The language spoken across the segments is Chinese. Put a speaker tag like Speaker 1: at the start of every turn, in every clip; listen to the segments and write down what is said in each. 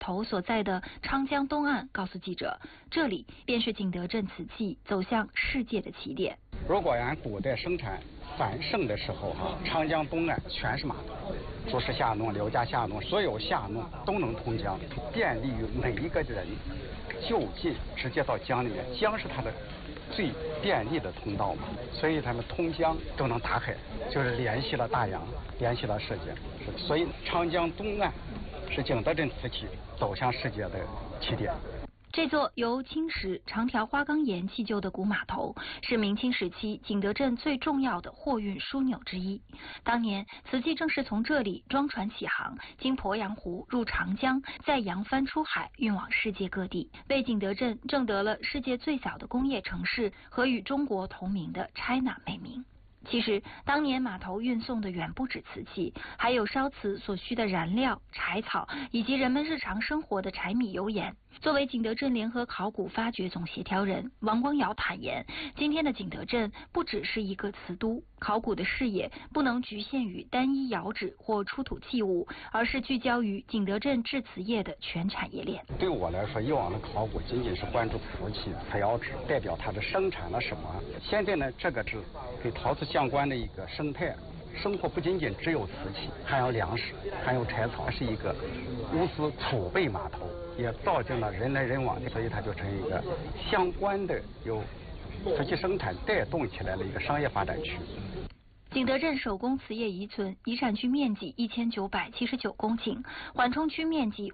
Speaker 1: 头所在的昌江东岸告诉记者，这里便是景德镇瓷器走向世界的起点。
Speaker 2: 如果按古代生产繁盛的时候长江东岸全是码头，朱氏下弄、刘家下弄，所有下弄都能通江，便利于每一个人就近直接到江里面。江是它的最便利的通道嘛，所以他们通江都能打开，就是联系了大洋，联系了世界。所以长江东岸是景德镇瓷器走向世界的起点。
Speaker 1: 这座由青石、长条花岗岩砌就的古码头，是明清时期景德镇最重要的货运枢纽之一。当年瓷器正是从这里装船起航，经鄱阳湖入长江，再扬帆出海，运往世界各地，为景德镇挣得了世界最小的工业城市和与中国同名的 China 美名。其实当年码头运送的远不止瓷器，还有烧瓷所需的燃料、柴草，以及人们日常生活的柴米油盐。作为景德镇联合考古发掘总协调人，王光尧坦言，今天的景德镇不只是一个瓷都，考古的视野不能局限于单一窑址或出土器物，而是聚焦于景德镇制瓷业的全产业链。
Speaker 2: 对我来说，以往的考古仅仅是关注瓷器、瓷窑址，代表它的生产了什么。现在呢，这个是跟陶瓷相关的一个生态。生活不仅仅只有瓷器，还有粮食，还有柴草，是一个物资储备码头，也造就了人来人往的，所以它就成一个相关的由瓷器生产带动起来的一个商业发展区。
Speaker 1: 景德镇手工瓷业遗存遗产区面积1979公顷，缓冲区面积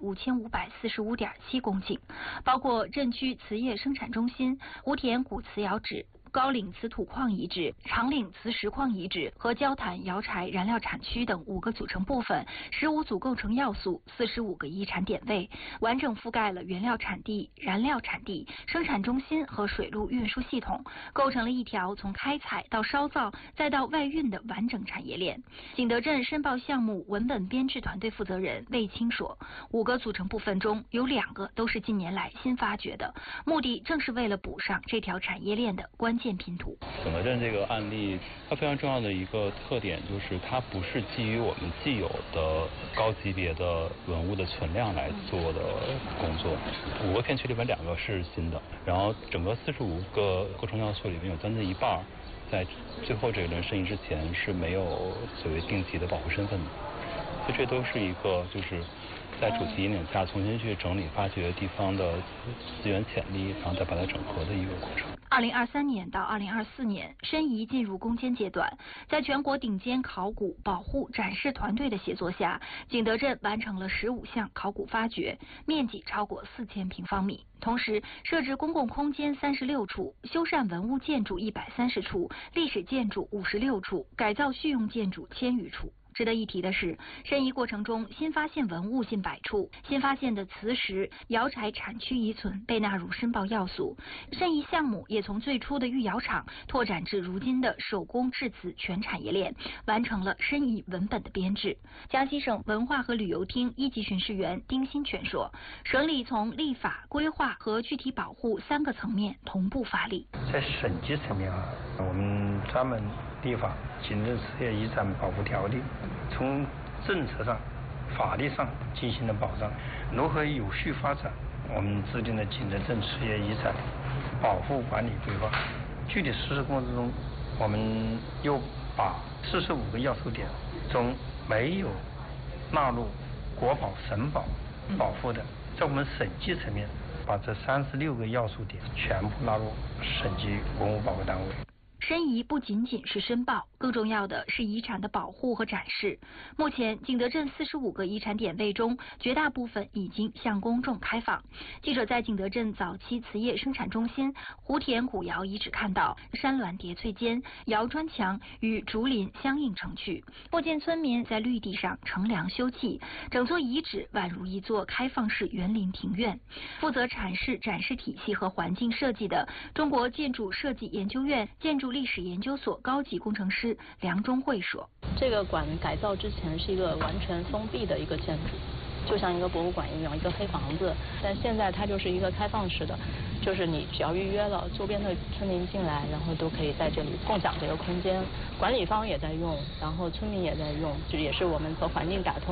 Speaker 1: 5545.7公顷，包括镇区瓷业生产中心、湖田古瓷窑址、高岭瓷土矿遗址、长岭瓷石矿遗址和焦坛窑柴燃料产区等5个组成部分，15组构成要素，45个遗产点位，完整覆盖了原料产地、燃料产地、生产中心和水路运输系统，构成了一条从开采到烧造再到外运的完整产业链。景德镇申报项目文本编制团队负责人魏青说，5个组成部分中有2个都是近年来新发掘的，目的正是为了补上这条产业链的关键拼图。
Speaker 3: 景德镇这个案例，它非常重要的一个特点就是它不是基于我们既有的高级别的文物的存量来做的工作。5个片区里面2个是新的，然后整个45个构成要素里面有将近一半在最后这个轮申遗之前是没有所谓定级的保护身份的，所以这都是一个就是在主题引领下重新去整理发掘地方的资源潜力，然后再把它整合的一个过程。
Speaker 1: 2023年到2024年，申遗进入攻坚阶段，在全国顶尖考古、保护、展示团队的协作下，景德镇完成了15项考古发掘，面积超过4000平方米。同时，设置公共空间36处，修缮文物建筑130处，历史建筑56处，改造蓄用建筑1000余处。值得一提的是，申遗过程中新发现文物近100处，新发现的瓷石、窑柴产区遗存被纳入申报要素。申遗项目也从最初的御窑厂拓展至如今的手工制瓷全产业链，完成了申遗文本的编制。江西省文化和旅游厅1级巡视员丁新全说，省里从立法、规划和具体保护3个层面同步发力。
Speaker 4: 在省级层面我们专门立法《景德镇瓷业遗产保护条例》，从政策上、法律上进行了保障。如何有序发展，我们制定了《景德镇瓷业遗产保护管理规划》。具体实施过程中，我们又把45个要素点中没有纳入国保、省保保护的，在我们省级层面把这36个要素点全部纳入省级文物保护单位。
Speaker 1: 申遗不仅仅是申报，更重要的是遗产的保护和展示。目前，景德镇45个遗产点位中，绝大部分已经向公众开放。记者在景德镇早期瓷业生产中心湖田古窑遗址看到，山峦叠翠间，窑砖墙与竹林相映成趣。附近村民在绿地上乘凉休憩，整座遗址宛如一座开放式园林庭院。负责阐释展示体系和环境设计的中国建筑设计研究院建筑历史研究所高级工程师梁中慧说：“
Speaker 5: 这个馆改造之前是一个完全封闭的一个建筑，就像一个博物馆一样，一个黑房子。但现在它就是一个开放式的，就是你只要预约了，周边的村民进来，然后都可以在这里共享这个空间。管理方也在用，然后村民也在用，这也是我们和环境打通，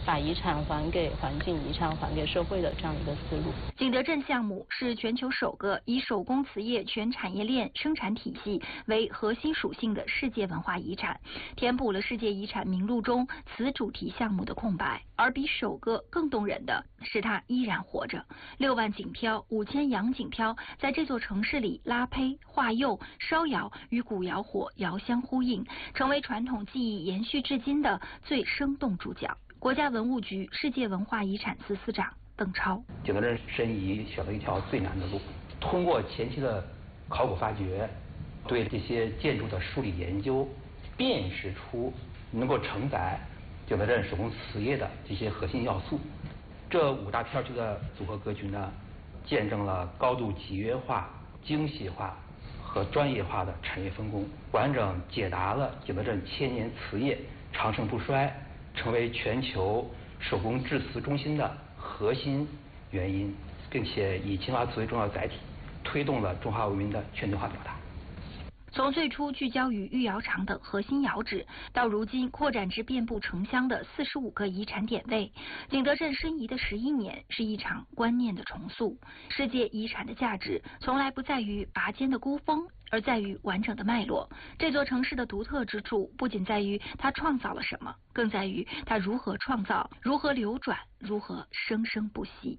Speaker 5: 把遗产还给环境，遗产还给社会的这样一个思路。
Speaker 1: 景德镇项目是全球首个以手工瓷业全产业链生产体系为核心属性的世界文化遗产，填补了世界遗产名录中瓷主题项目的空白。而比首个更动人的是，它依然活着。6万锦漂、5000洋锦漂在这座城市里拉胚、化釉、烧窑，与古窑火遥相呼应，成为传统技艺延续至今的最生动主角。国家文物局世界文化遗产司司长邓超：
Speaker 6: 景德镇申遗选了一条最难的路，通过前期的考古发掘，对这些建筑的梳理研究，辨识出能够承载景德镇手工瓷业的这些核心要素。这5大片区的组合格局呢，见证了高度集约化、精细化和专业化的产业分工，完整解答了景德镇千年瓷业长盛不衰，成为全球手工制瓷中心的核心原因，并且以青花瓷为重要载体，推动了中华文明的全球化表达。
Speaker 1: 从最初聚焦于御窑厂等核心窑址，到如今扩展至遍布城乡的45个遗产点位，景德镇申遗的11年是一场观念的重塑。世界遗产的价值从来不在于拔尖的孤峰，而在于完整的脉络。这座城市的独特之处，不仅在于它创造了什么，更在于它如何创造、如何流转、如何生生不息。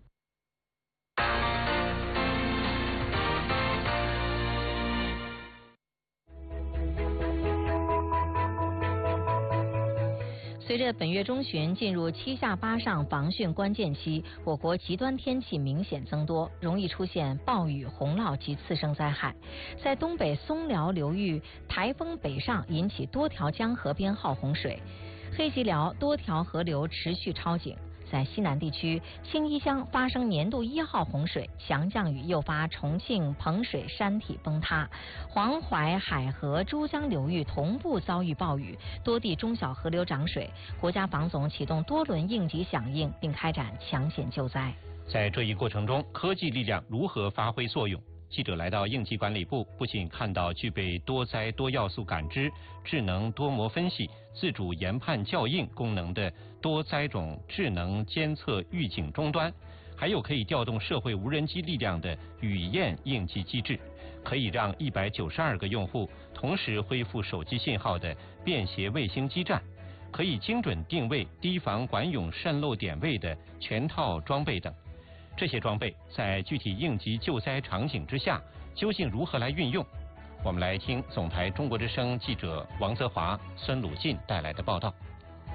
Speaker 7: 随着本月中旬进入7下8上防汛关键期，我国极端天气明显增多，容易出现暴雨、洪涝及次生灾害。在东北松辽流域，台风北上引起多条江河边号洪水，黑吉辽多条河流持续超警。在西南地区，青衣乡发生年度1号洪水，强降雨诱发重庆彭水山体崩塌，黄淮、海河、珠江流域同步遭遇暴雨，多地中小河流涨水。国家防总启动多轮应急响应，并开展抢险救灾。
Speaker 8: 在这一过程中，科技力量如何发挥作用？记者来到应急管理部，不仅看到具备多灾多要素感知、智能多模分析、自主研判校应功能的多灾种智能监测预警终端，还有可以调动社会无人机力量的语验应急机制，可以让192个用户同时恢复手机信号的便携卫星基站，可以精准定位堤防管涌渗漏点位的全套装备等。这些装备在具体应急救灾场景之下，究竟如何来运用？我们来听总台中国之声记者王泽华、孙鲁进带来的报道。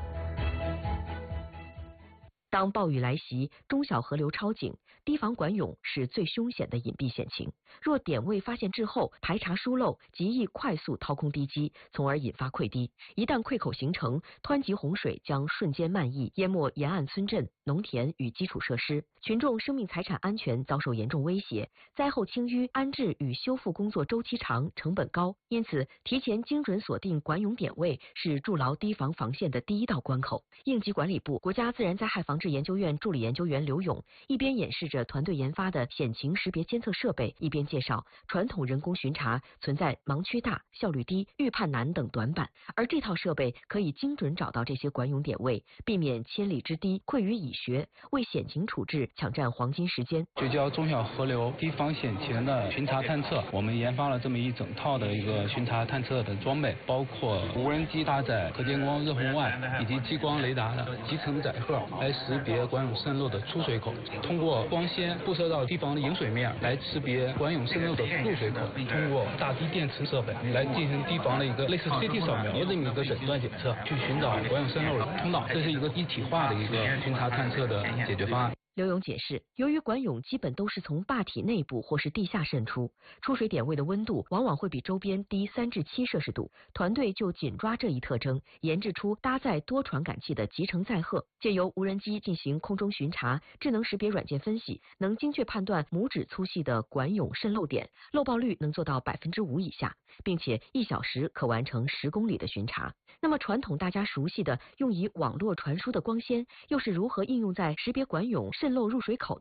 Speaker 9: 当暴雨来袭，中小河流超警，堤防管涌是最凶险的隐蔽险情。若点位发现滞后，排查疏漏，极易快速掏空堤基，从而引发溃堤。一旦溃口形成，湍急洪水将瞬间漫溢，淹没沿岸村镇、农田与基础设施，群众生命财产安全遭受严重威胁。灾后清淤、安置与修复工作周期长，成本高，因此提前精准锁定管涌点位是筑牢堤防防线的第一道关口。应急管理部国家自然灾害防治研究院助理研究员刘勇一边演示着团队研发的险情识别监测设备，一边介绍传统人工巡查存在盲区大、效率低、预判难等短板，而这套设备可以精准找到这些管涌点位，避免千里之堤溃于蚁穴，为险情处置抢占黄金时间。
Speaker 10: 聚焦中小河流堤防险情的巡查探测，我们研发了这么一整套的一个巡查探测的装备，包括无人机搭载可见光热红外以及激光雷达的集成载荷，来识别管涌渗漏的出水口，通过光纤布射到堤防的引水面来识别管涌渗漏的入水口，通过大堤电池设备来进行堤防的一个类似 CT 扫描的这么一个诊断检测，去寻找管涌渗漏的通道。这是一个一体化的一个巡查探测的解决方案。
Speaker 9: 刘勇解释，由于管涌基本都是从坝体内部或是地下渗出，出水点位的温度往往会比周边低3至7摄氏度，团队就紧抓这一特征，研制出搭载多传感器的集成载荷，借由无人机进行空中巡查，智能识别软件分析，能精确判断拇指粗细的管涌渗漏点，漏报率能做到5%以下，并且1小时可完成10公里的巡查。那么传统大家熟悉的用以网络传输的光纤，又是如何应用在识别管涌渗漏入水口的呢？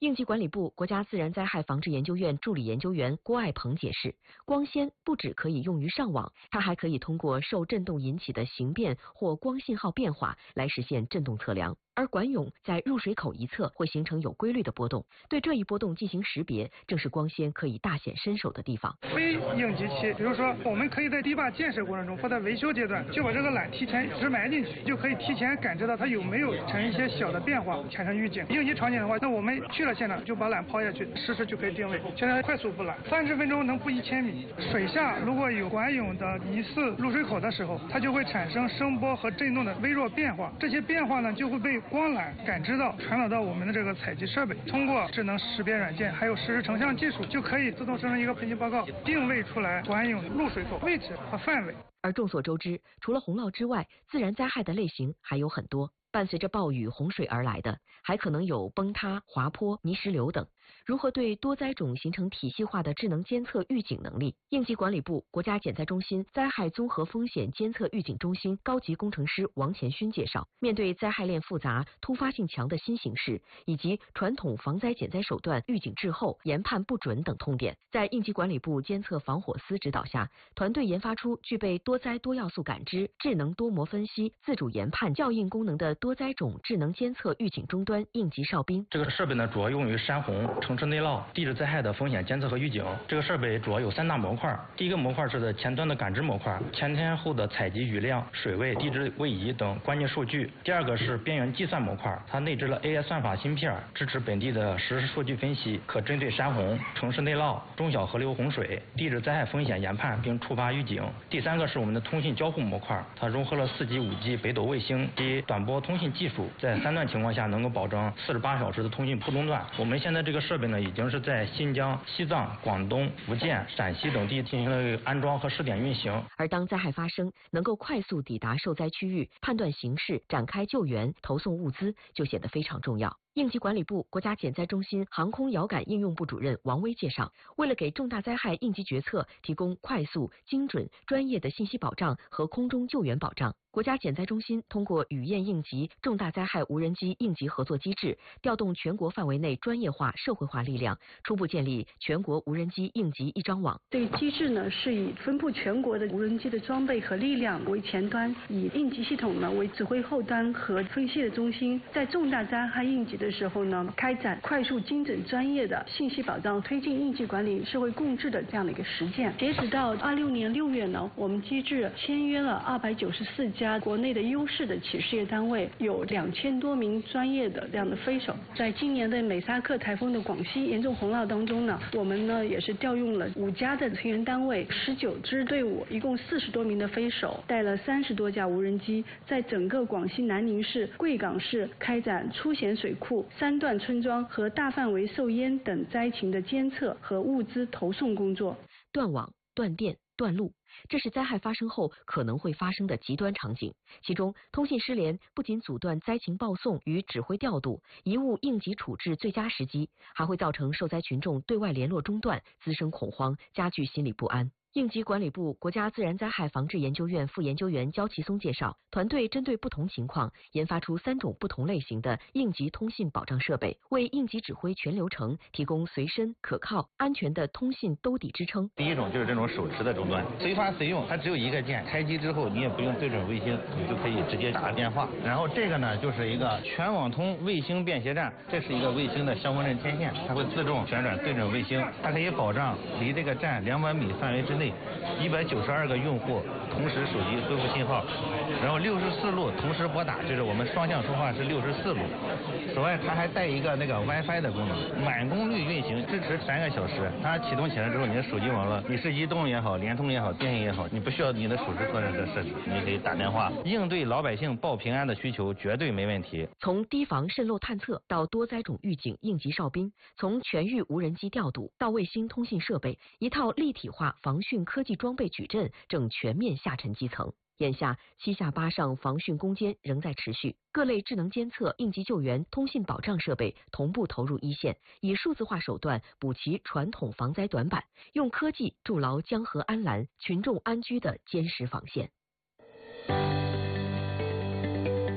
Speaker 9: 应急管理部国家自然灾害防治研究院助理研究员郭爱鹏解释，光纤不只可以用于上网，它还可以通过受振动引起的形变或光信号变化来实现振动测量。而管涌在入水口一侧会形成有规律的波动，对这一波动进行识别，正是光纤可以大显身手的地方。
Speaker 11: 非应急期，比如说我们可以在堤坝建设过程中或在维修阶段，就把这个缆提前直埋进去，就可以提前感知到它有没有产生一些小的变化，产生预警。应急场景的话，那我们去了现场就把缆抛下去，实时就可以定位。现在快速布缆，30分钟能布1000米。水下如果有管涌的疑似入水口的时候，它就会产生声波和振动的微弱变化，这些变化呢就会被光缆感知到，传导到我们的这个采集设备，通过智能识别软件还有实时成像技术，就可以自动生成一个分析报告，定位出来管涌入水口位置和范围。
Speaker 9: 而众所周知，除了洪涝之外，自然灾害的类型还有很多。伴随着暴雨、洪水而来的，还可能有崩塌、滑坡、泥石流等。如何对多灾种形成体系化的智能监测预警能力？应急管理部国家减灾中心灾害综合风险监测预警中心高级工程师王前勋介绍，面对灾害链复杂、突发性强的新形势，以及传统防灾减灾手段预警滞后、研判不准等痛点，在应急管理部监测防火司指导下，团队研发出具备多灾多要素感知、智能多模分析、自主研判、校应功能的多灾种智能监测预警终端应急哨兵。
Speaker 4: 这个设备呢，主要用于山洪、城市内涝、地质灾害的风险监测和预警。这个设备主要有3大模块，第一个模块是前端的感知模块，前天后的采集雨量、水位、地质位移等关键数据。第二个是边缘计算模块，它内置了 AI 算法芯片，支持本地的实时数据分析，可针对山洪、城市内涝、中小河流洪水、地质灾害风险研判并触发预警。第三个是我们的通信交互模块，它融合了4G、5G 北斗卫星及短波通信技术，在3段情况下能够保证48小时的通信不中断。我们现在这个设备呢，已经是在新疆、西藏、广东、福建、陕西等地进行了安装和试点运行。
Speaker 9: 而当灾害发生，能够快速抵达受灾区域，判断形势，展开救援、投送物资，就显得非常重要。应急管理部国家减灾中心航空遥感应用部主任王威介绍，为了给重大灾害应急决策提供快速、精准、专业的信息保障和空中救援保障，国家减灾中心通过雨燕应急重大灾害无人机应急合作机制，调动全国范围内专业化、社会化力量，初步建立全国无人机应急一张网。
Speaker 12: 这个机制呢，是以分布全国的无人机的装备和力量为前端，以应急系统呢为指挥后端和分析的中心，在重大灾害应急的时候呢，开展快速、精准、专业的信息保障，推进应急管理社会共治的这样的一个实践。截止到26年6月呢，我们机制签约了294家国内的优势的企事业单位，有2000多名专业的这样的飞手。在今年的美沙克台风的广西严重洪涝当中呢，我们呢也是调用了5家的成员单位，19支队伍，一共40多名的飞手，带了30多架无人机，在整个广西南宁市、贵港市开展出咸水库、3段村庄和大范围受淹等灾情的监测和物资投送工作。
Speaker 9: 断网、断电、断路，这是灾害发生后可能会发生的极端场景。其中，通信失联不仅阻断灾情报送与指挥调度，贻误应急处置最佳时机，还会造成受灾群众对外联络中断，滋生恐慌，加剧心理不安。应急管理部国家自然灾害防治研究院副研究员焦其松介绍，团队针对不同情况，研发出3种不同类型的应急通信保障设备，为应急指挥全流程提供随身、可靠、安全的通信兜底支撑。
Speaker 13: 第一种就是这种手持的终端，随发随用，它只有一个键，开机之后你也不用对准卫星，你就可以直接打电话。然后这个呢，就是一个全网通卫星便携站，这是一个卫星的相锋阵天线，它会自动旋转对准卫星，它可以保障离这个站200米范围之内192个用户同时手机恢复信号，然后64路同时拨打，就是我们双向说话是64路。此外，它还带一个那个 WiFi 的功能，满功率运行，支持3个小时。它启动起来之后，你的手机网络，你是移动也好，联通也好，电信也好，你不需要你的手指做这个设置，你可以打电话，应对老百姓报平安的需求绝对没问题。
Speaker 9: 从堤防渗漏探测到多灾种预警应急哨兵，从全域无人机调度到卫星通信设备，一套立体化防汛科技装备矩阵正全面下沉基层。眼下7下8上防汛攻坚仍在持续，各类智能监测、应急救援、通信保障设备同步投入一线，以数字化手段补齐传统防灾短板，用科技筑牢江河安澜、群众安居的坚实防线。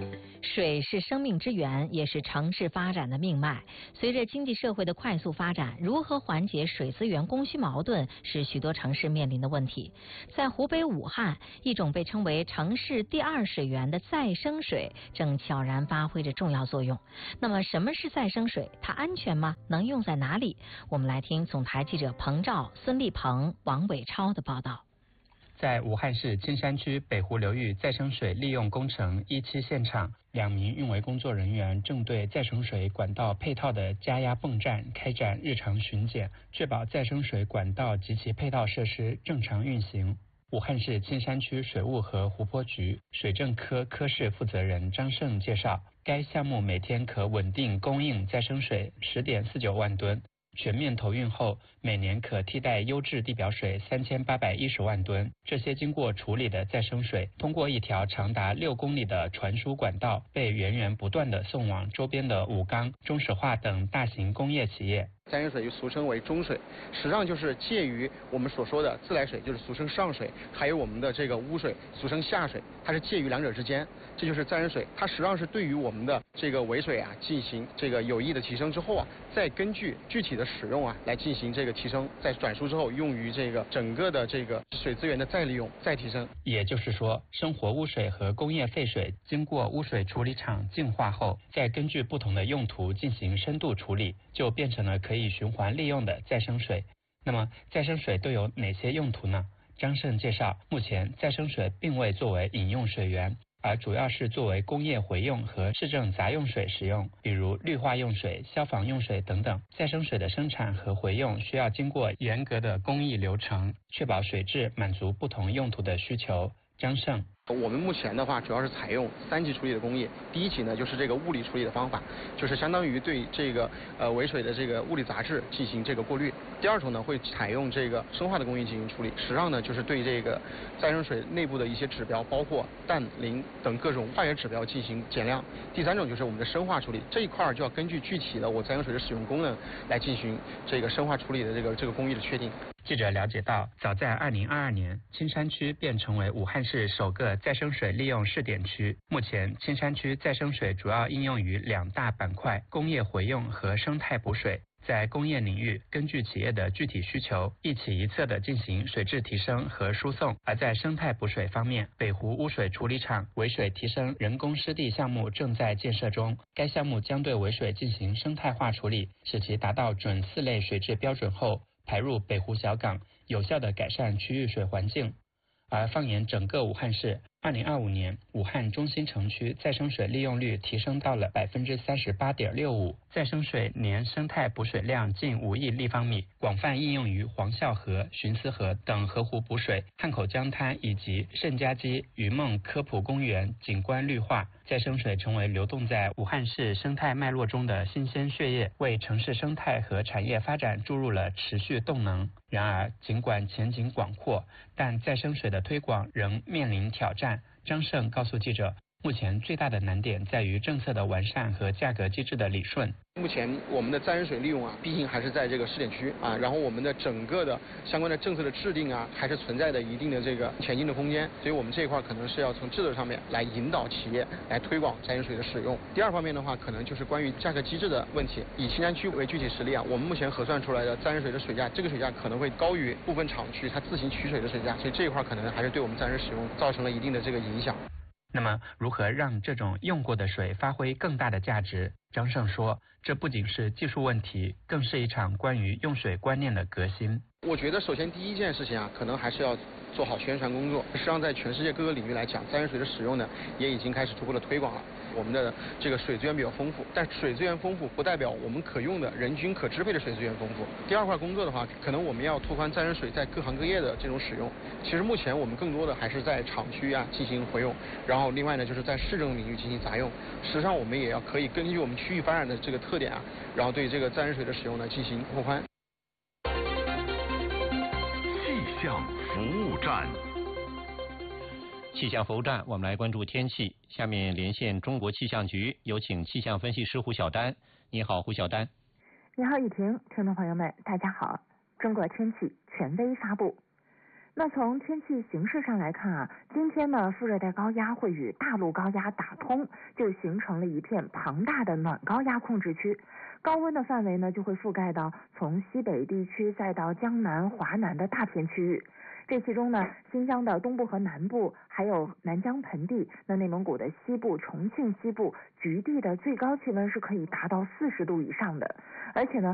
Speaker 7: 水是生命之源，也是城市发展的命脉。随着经济社会的快速发展，如何缓解水资源供需矛盾是许多城市面临的问题。在湖北武汉，一种被称为城市第二水源的再生水正悄然发挥着重要作用。那么什么是再生水？它安全吗？能用在哪里？我们来听总台记者彭照、孙立鹏、王伟超的报道。
Speaker 14: 在武汉市青山区北湖流域再生水利用工程1期现场，2名运维工作人员正对再生水管道配套的加压泵站开展日常巡检，确保再生水管道及其配套设施正常运行。武汉市青山区水务和湖泊局水政科科室负责人张胜介绍，该项目每天可稳定供应再生水10.49万吨。全面投运后，每年可替代优质地表水3810万吨。这些经过处理的再生水，通过一条长达6公里的传输管道，被源源不断地送往周边的武钢、中石化等大型工业企业。
Speaker 15: 再生水又俗称为中水，实际上就是介于我们所说的自来水，就是俗称上水，还有我们的这个污水，俗称下水，它是介于两者之间，这就是再生水。它实际上是对于我们的这个尾水啊进行这个有益的提升之后啊，再根据具体的使用啊来进行这个提升，在转输之后用于这个整个的这个水资源的再利用、再提升。
Speaker 14: 也就是说，生活污水和工业废水经过污水处理厂净化后，再根据不同的用途进行深度处理，就变成了可以循环利用的再生水。那么再生水都有哪些用途呢？张胜介绍，目前再生水并未作为饮用水源，而主要是作为工业回用和市政杂用水使用，比如绿化用水、消防用水等等。再生水的生产和回用需要经过严格的工艺流程，确保水质满足不同用途的需求。张胜，
Speaker 15: 我们目前的话主要是采用3级处理的工艺。第一级呢就是这个物理处理的方法，就是相当于对这个尾水的这个物理杂质进行这个过滤。第二种呢会采用这个生化的工艺进行处理，实际上呢就是对这个再生水内部的一些指标，包括氮、磷等各种化学指标进行减量。第3种就是我们的生化处理，这一块就要根据具体的我再生水的使用功能来进行这个生化处理的这个工艺的确定。
Speaker 14: 记者了解到，早在2022年，青山区便成为武汉市首个再生水利用试点区。目前，青山区再生水主要应用于2大板块：工业回用和生态补水。在工业领域，根据企业的具体需求，一起一策地进行水质提升和输送；而在生态补水方面，北湖污水处理厂尾水提升人工湿地项目正在建设中。该项目将对尾水进行生态化处理，使其达到准4类水质标准后，排入北湖小港，有效地改善区域水环境。而放眼整个武汉市，2025年武汉中心城区再生水利用率提升到了38.65%，再生水年生态补水量近5亿立方米，广泛应用于黄孝河、寻思河等河湖补水、汉口江滩以及盛家基渔梦科普公园景观绿化。再生水成为流动在武汉市生态脉络中的新鲜血液，为城市生态和产业发展注入了持续动能。然而，尽管前景广阔，但再生水的推广仍面临挑战。张胜告诉记者，目前最大的难点在于政策的完善和价格机制的理顺。
Speaker 15: 目前我们的再生水利用啊，毕竟还是在这个试点区啊，然后我们的整个的相关的政策的制定啊，还是存在的一定的这个前进的空间，所以我们这一块可能是要从制度上面来引导企业来推广再生水的使用。第二方面的话，可能就是关于价格机制的问题。以青山区为具体实例啊，我们目前核算出来的再生水的水价，这个水价可能会高于部分厂区它自行取水的水价，所以这一块可能还是对我们再生使用造成了一定的这个影响。
Speaker 14: 那么，如何让这种用过的水发挥更大的价值？张胜说，这不仅是技术问题，更是一场关于用水观念的革新。
Speaker 15: 我觉得首先第一件事情啊，可能还是要做好宣传工作。实际上在全世界各个领域来讲，再生水的使用呢，也已经开始逐步的推广了。我们的这个水资源比较丰富，但水资源丰富不代表我们可用的人均可支配的水资源丰富。第二块工作的话，可能我们要拓宽再生水在各行各业的这种使用。其实目前我们更多的还是在厂区啊进行回用，然后另外呢就是在市政领域进行杂用。实际上我们也要可以根据我们区域发展的这个特点啊，然后对这个再生水的使用呢进行拓宽。
Speaker 16: 气象服务站。
Speaker 8: 气象服务站，我们来关注天气。下面连线中国气象局，有请气象分析师胡晓丹。你好，胡晓丹。
Speaker 17: 你好，雨婷，听众朋友们，大家好。中国天气权威发布。 那从天气形势上来看啊，今天呢，副热带高压会与大陆高压打通，就形成了一片庞大的暖高压控制区。高温的范围呢，就会覆盖到从西北地区再到江南、华南的大片区域。这其中呢，新疆的东部和南部，还有南疆盆地，那内蒙古的西部、重庆西部、局地的最高气温是可以达到40度以上的。而且呢，